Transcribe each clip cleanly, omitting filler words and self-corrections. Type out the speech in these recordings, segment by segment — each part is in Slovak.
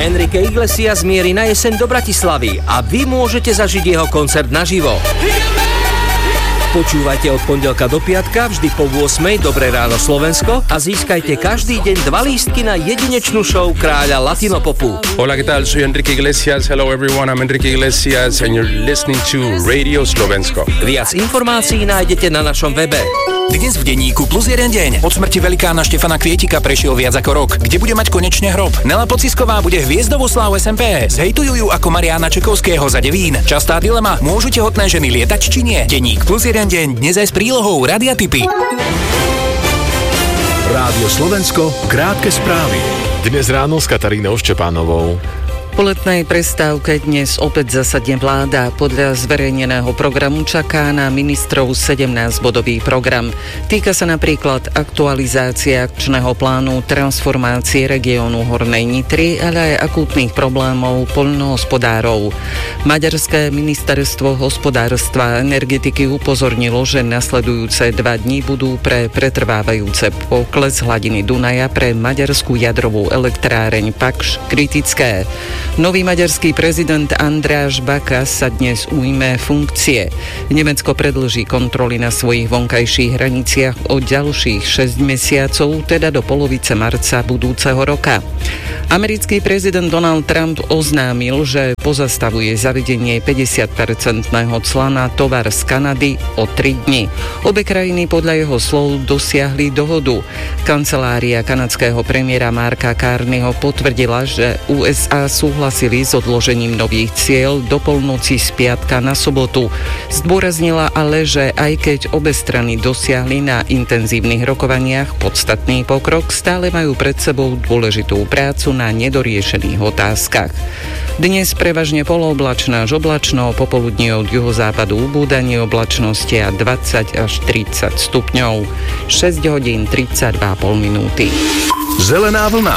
Enrique Iglesias mierí na jeseň do Bratislavy a vy môžete zažiť jeho koncert naživo. Počúvajte od pondelka do piatka vždy po 8:00 Dobré ráno Slovensko a získajte každý deň 2 lístky na jedinečnú show kráľa latinopopu. Hola, ¿qué tal? Soy Enrique Iglesias. Hello everyone, I'm Enrique Iglesias and you're listening to Radio Slovensko. Viac informácií nájdete na našom webe. Dnes v denníku plus jeden deň. Od smrti velikána Štefana Kvietika prešiel viac ako rok. Kde bude mať konečne hrob? Nela Pocisková bude hviezdovú slávu SMP. Zhejtujú ju ako Mariána Čekovského za Devín. Častá dilema. Môžu tehotné ženy lietať či nie? Denník plus jeden deň. Dnes aj s prílohou Radia tipy. Rádio Slovensko, krátke správy. Dnes ráno s Katarínou Štepánovou. Po letnej prestávke dnes opäť zasadne vláda. Podľa zverejneného programu čaká na ministrov 17-bodový program. Týka sa napríklad aktualizácie akčného plánu transformácie regiónu Hornej Nitry, ale aj akútnych problémov poľnohospodárov. Maďarské ministerstvo hospodárstva a energetiky upozornilo, že nasledujúce 2 dni budú pre pretrvávajúce pokles hladiny Dunaja pre maďarskú jadrovú elektráreň Pakš kritické. Nový maďarský prezident Andráš Bakas sa dnes ujme funkcie. Nemecko predĺží kontroly na svojich vonkajších hraniciach o ďalších 6 mesiacov, teda do polovice marca budúceho roka. Americký prezident Donald Trump oznámil, že pozastavuje zavedenie 50% cla na tovar z Kanady o 3 dni. Obe krajiny podľa jeho slov dosiahli dohodu. Kancelária kanadského premiéra Marka Carneyho potvrdila, že USA súhlasili s odložením nových cieľ do polnoci z piatka na sobotu. Zdôraznila ale, že aj keď obe strany dosiahli na intenzívnych rokovaniach podstatný pokrok, stále majú pred sebou dôležitú prácu na nedoriešených otázkach. Dnes prevažne polooblačno až oblačno, popoludní od juhozápadu ubúdanie oblačnosti a 20 až 30 stupňov. 6 hodín 32,5 minúty. Zelená vlna.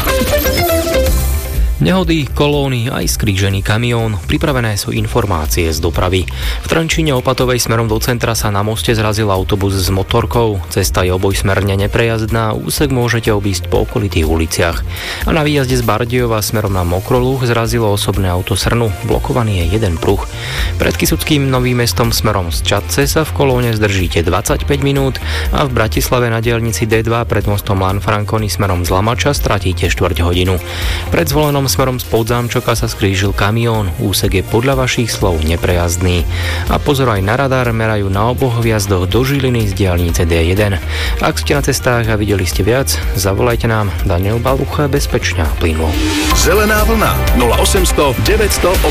Nehody, kolóny aj skrížený kamión. Pripravené sú informácie z dopravy. V Trenčíne Opatovej smerom do centra sa na moste zrazil autobus s motorkou. Cesta je obojsmerne neprejazdná, úsek môžete obísť po okolitých uliciach. A na výjazde z Bardejova smerom na Mokroluh zrazilo osobné auto Srnu. Blokovaný je jeden pruh. Pred Kysuckým Novým Mestom smerom z Čadce sa v kolóne zdržíte 25 minút a v Bratislave na diaľnici D2 pred mostom Lanfranconi smerom z Lamača stratíte 4 hodinu. Pred Zvolenom smerom z Podzámčoka sa skrížil kamión, úsek je podľa vašich slov neprejazdný. A pozor aj na radar, merajú na oboch vjazdoch do Žiliny z diaľnice D1. Ak ste na cestách a videli ste viac, zavolajte nám. Daniel Balucha, bezpečne a plynulo. Zelená vlna 0800 900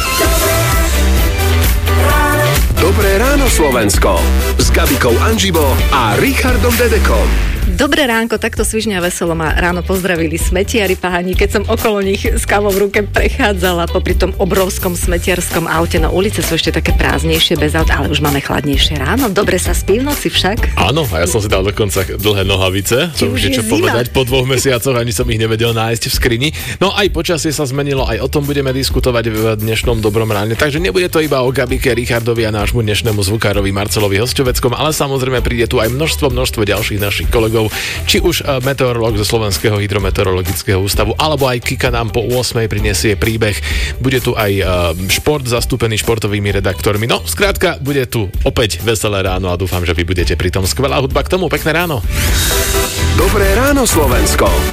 800. Dobré ráno Slovensko s Gabikou Anžibo a Richardom Dedekom. Dobré ránko, takto svižne a veselo ma ráno pozdravili smetiari páni, keď som okolo nich s kávou v ruke prechádzala popri tom obrovskom smetiarskom aute. No ulice sú ešte také prázdnejšie bez aut, ale už máme chladnejšie ráno. Dobre sa spí v noci však. Áno, a ja som si dal dokonca dlhé nohavice. To už je čo povedať, po 2 mesiacoch ani som ich nevedel nájsť v skrini. No aj počasie sa zmenilo, aj o tom budeme diskutovať v dnešnom Dobrom ráne. Takže nebude to iba o Gabike, Richardovi a nášmu dnešnému zvukárovi Marcelovi Hosťoveckom, ale samozrejme príde tu aj množstvo ďalších našich kolegov, či už meteorológ zo Slovenského hydrometeorologického ústavu, alebo aj Kika nám po 8:00 prinesie príbeh. Bude tu aj šport zastúpený športovými redaktormi. No, skrátka, bude tu opäť veselé ráno a dúfam, že vy budete pri tom. Skvelá hudba k tomu. Pekné ráno. Dobré ráno Slovensko.